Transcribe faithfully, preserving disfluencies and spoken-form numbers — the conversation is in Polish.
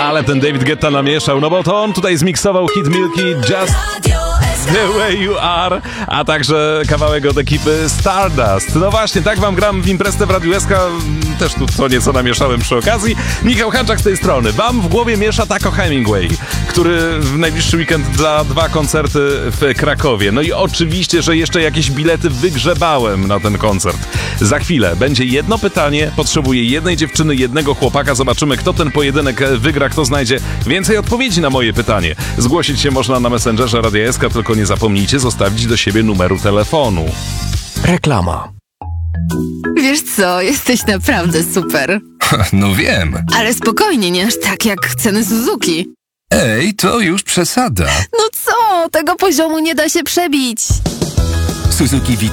Ale ten David Guetta namieszał, no bo to on tutaj zmiksował hit Milky Just The Way You Are, a także kawałek od ekipy Stardust. No właśnie, tak wam gram w imprezę w Radiu S K, też tu co nieco namieszałem przy okazji. Michał Hanczak z tej strony. Wam w głowie miesza Taco Hemingway, który w najbliższy weekend da dwa koncerty w Krakowie. No i oczywiście, że jeszcze jakieś bilety wygrzebałem na ten koncert. Za chwilę będzie jedno pytanie, potrzebuję jednej dziewczyny, jednego chłopaka. Zobaczymy, kto ten pojedynek wygra, kto znajdzie więcej odpowiedzi na moje pytanie. Zgłosić się można na Messengerze Radia S K, tylko nie zapomnijcie zostawić do siebie numeru telefonu. Reklama. Wiesz co, jesteś naprawdę super. No wiem. Ale spokojnie, nie aż tak jak ceny Suzuki. Ej, to już przesada. No co, tego poziomu nie da się przebić. Suzuki